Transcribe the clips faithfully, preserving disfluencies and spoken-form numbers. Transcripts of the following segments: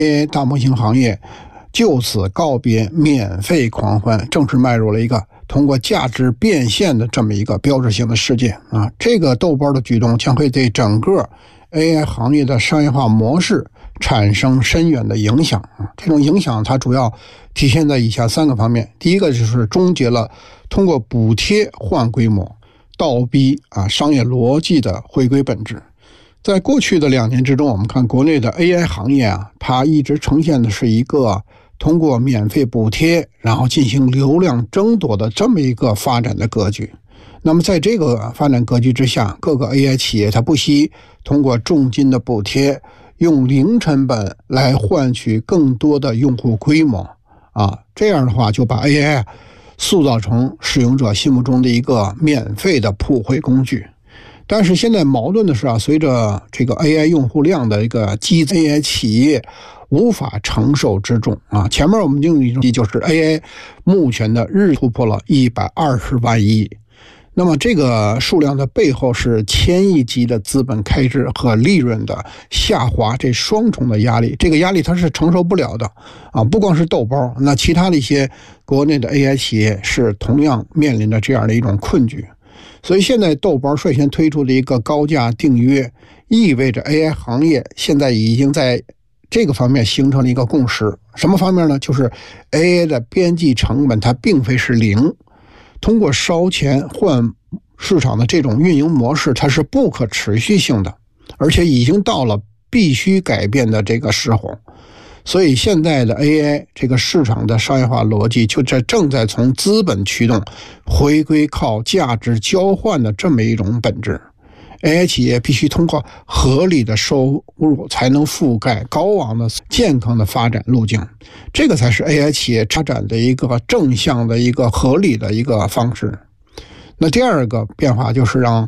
A I 大模型行业就此告别免费狂欢，正式迈入了一个通过价值变现的这么一个标志性的事件啊！这个豆包的举动将会对整个 A I 行业的商业化模式产生深远的影响啊！这种影响它主要体现在以下三个方面：第一个就是终结了通过补贴换规模、倒逼啊商业逻辑的回归本质。在过去的两年之中，我们看国内的 A I 行业啊，它一直呈现的是一个通过免费补贴，然后进行流量争夺的这么一个发展的格局。那么在这个发展格局之下，各个 A I 企业它不惜通过重金的补贴，用零成本来换取更多的用户规模啊，这样的话就把 A I 塑造成使用者心目中的一个免费的普惠工具。但是现在矛盾的是啊，随着这个 A I 用户量的一个激增 ，A I 企业无法承受之重啊。前面我们经历就是 A I 目前的日突破了一百二十万亿，那么这个数量的背后是千亿级的资本开支和利润的下滑，这双重的压力，这个压力它是承受不了的啊！不光是豆包，那其他的一些国内的 A I 企业是同样面临着这样的一种困局。所以现在豆包率先推出的一个高价订阅，意味着 A I 行业现在已经在这个方面形成了一个共识。什么方面呢？就是 A I 的边际成本它并非是零，通过烧钱换市场的这种运营模式，它是不可持续性的，而且已经到了必须改变的这个时候。所以现在的 A I 这个市场的商业化逻辑就在正在从资本驱动回归靠价值交换的这么一种本质。A I 企业必须通过合理的收入才能覆盖高昂的健康的发展路径，这个才是 A I 企业发展的一个正向的一个合理的一个方式。那第二个变化就是让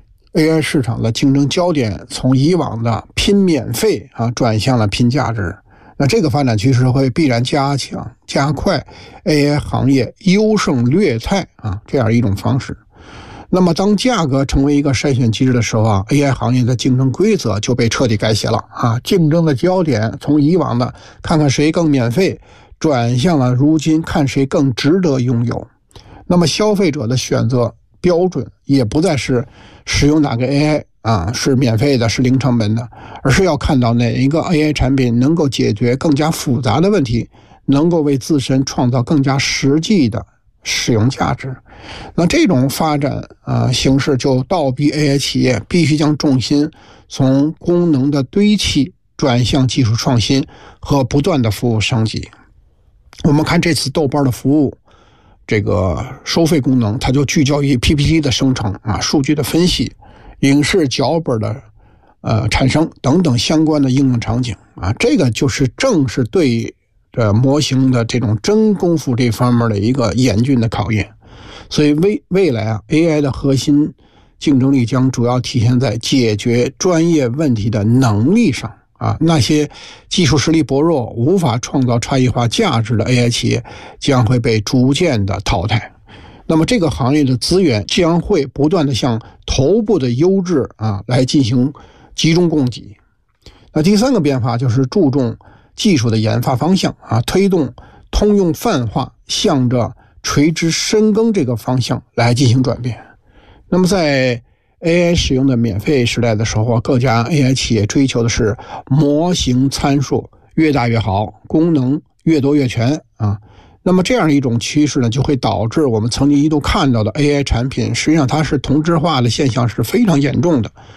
A I 市场的竞争焦点从以往的拼免费啊转向了拼价值。那这个发展趋势会必然加强加快 A I 行业优胜劣汰啊这样一种方式。那么当价格成为一个筛选机制的时候啊 ，A I 行业的竞争规则就被彻底改写了啊！竞争的焦点从以往的看看谁更免费，转向了如今看谁更值得拥有。那么消费者的选择标准也不再是使用哪个 A I 啊是免费的，是零成本的，而是要看到哪一个 A I 产品能够解决更加复杂的问题，能够为自身创造更加实际的使用价值。那这种发展啊形式就倒逼 A I 企业必须将重心从功能的堆砌转向技术创新和不断的服务升级。我们看这次豆包的服务这个收费功能，它就聚焦于 P P T 的生成啊、数据的分析、影视脚本的呃产生等等相关的应用场景啊，这个就是正是对呃模型的这种真功夫这方面的一个严峻的考验。所以未未来啊 ，A I 的核心竞争力将主要体现在解决专业问题的能力上啊。那些技术实力薄弱、无法创造差异化价值的 A I 企业将会被逐渐的淘汰。那么这个行业的资源将会不断的向头部的优质啊来进行集中供给。那第三个变化就是注重技术的研发方向啊，推动通用泛化，向着垂直深耕这个方向来进行转变。那么在 A I 使用的免费时代的时候，各家 A I 企业追求的是模型参数越大越好，功能越多越全啊。那么这样一种趋势呢，就会导致我们曾经一度看到的 A I 产品，实际上它是同质化的现象是非常严重的。